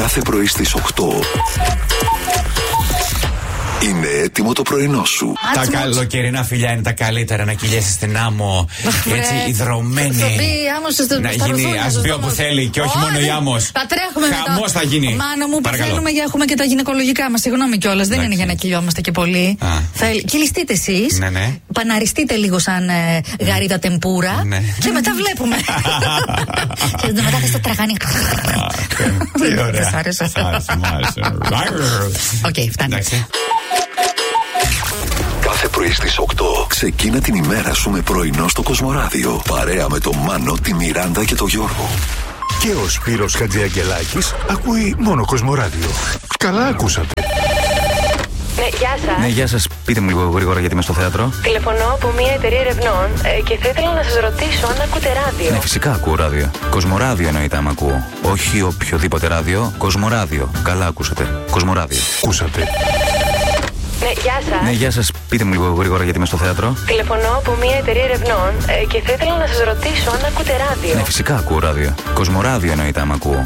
Κάθε πρωί στις 8. Είναι έτοιμο το πρωινό σου. Τα καλοκαιρινά φιλιά είναι τα καλύτερα. Να κυλιέσαι στην άμμο, έτσι υδρωμένη. Να γίνει ασπί όπου θέλει και όχι μόνο η άμμος. Θα τρέχουμε μετά. Χαμός θα γίνει. Μάνο μου, που θέλουμε για έχουμε και τα γυναικολογικά μας. Συγγνώμη κιόλας, δεν είναι για να κυλιόμαστε και πολύ. Κυλιστείτε εσείς. Ναι. Παναριστείτε λίγο σαν γαρίδα τεμπούρα. Και μετά βλέπουμε. Και μετά θα στο τραγάνι. Τι ωραία. Σας άρεσε. Οκ, φτάνει. Κάθε πρωί στις 8 ξεκίνα την ημέρα σου με πρωινό στο Κοσμοράδιο. Παρέα με τον Μάνο, τη Μιράντα και τον Γιώργο. Και ο Σπύρος Χατζιαγγελάκης ακούει μόνο Κοσμοράδιο. Καλά ακούσατε. Ναι, γεια σας. Ναι, γεια σας. Πείτε μου λίγο γρήγορα γιατί είμαι στο θέατρο. Τηλεφωνώ από μια εταιρεία ερευνών και θα ήθελα να σας ρωτήσω αν ακούτε ράδιο. Ναι, φυσικά ακούω ράδιο. Κοσμοράδιο εννοείται άμα ακούω. Όχι οποιοδήποτε ράδιο. Κοσμοράδιο. Καλά ακούσατε. Κοσμοράδιο. Ακούσατε. Ναι, γεια σας. Ναι, γεια σας. Πείτε μου λίγο γρήγορα γιατί είμαι στο θέατρο. Τηλεφωνώ από μια εταιρεία ερευνών και θα ήθελα να σας ρωτήσω αν ακούτε ράδιο. Ναι, φυσικά ακούω ράδιο. Κοσμοράδιο εννοείται άμα ακούω.